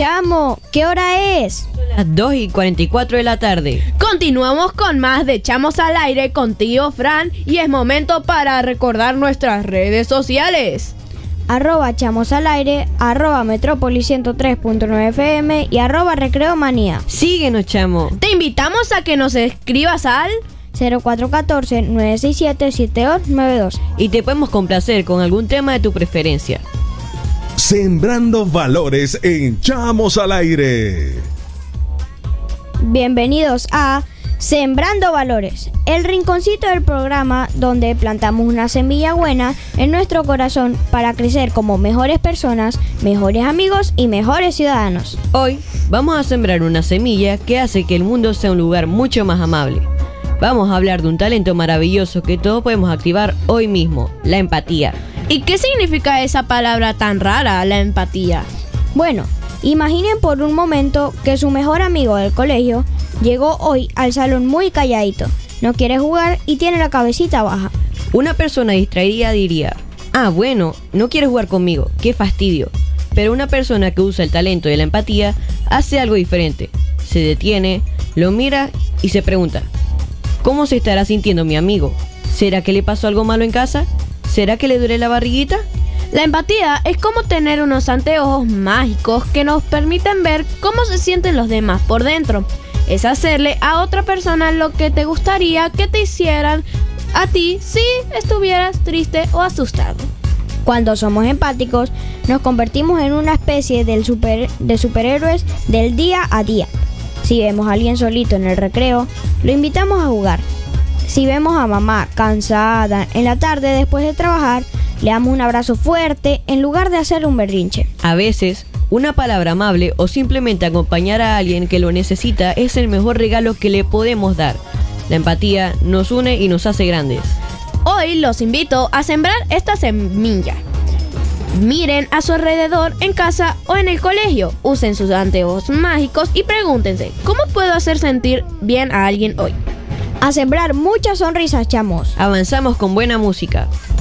Chamo, ¿qué hora es? Las 2:44 de la tarde. Continuamos con más de Chamos al Aire con tío Fran y es momento para recordar nuestras redes sociales. @chamosalaire, @metrópolis 103.9 FM y @recreomanía. Síguenos, chamo. Te invitamos a que nos escribas al 0414-967-7292. Y te podemos complacer con algún tema de tu preferencia. Sembrando valores en Chamos al Aire. Bienvenidos a Sembrando Valores, el rinconcito del programa donde plantamos una semilla buena en nuestro corazón para crecer como mejores personas, mejores amigos y mejores ciudadanos. Hoy vamos a sembrar una semilla que hace que el mundo sea un lugar mucho más amable. Vamos a hablar de un talento maravilloso que todos podemos activar hoy mismo, la empatía. ¿Y qué significa esa palabra tan rara, la empatía? Bueno, imaginen por un momento que su mejor amigo del colegio llegó hoy al salón muy calladito, no quiere jugar y tiene la cabecita baja. Una persona distraída diría: bueno, no quiere jugar conmigo, qué fastidio. Pero una persona que usa el talento de la empatía hace algo diferente. Se detiene, lo mira y se pregunta: ¿cómo se estará sintiendo mi amigo? ¿Será que le pasó algo malo en casa? ¿Será que le duele la barriguita? La empatía es como tener unos anteojos mágicos que nos permiten ver cómo se sienten los demás por dentro. Es hacerle a otra persona lo que te gustaría que te hicieran a ti si estuvieras triste o asustado. Cuando somos empáticos, nos convertimos en una especie de superhéroes del día a día. Si vemos a alguien solito en el recreo, lo invitamos a jugar. Si vemos a mamá cansada en la tarde después de trabajar, le damos un abrazo fuerte en lugar de hacer un berrinche. A veces, una palabra amable o simplemente acompañar a alguien que lo necesita es el mejor regalo que le podemos dar. La empatía nos une y nos hace grandes. Hoy los invito a sembrar esta semilla. Miren a su alrededor en casa o en el colegio, usen sus anteojos mágicos y pregúntense: ¿cómo puedo hacer sentir bien a alguien hoy? A sembrar muchas sonrisas, chamos. Avanzamos con buena música.